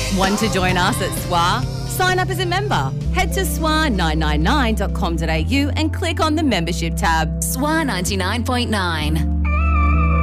Want to join us at SWA? Sign up as a member. Head to swa999.com.au and click on the membership tab. SWA 99.9.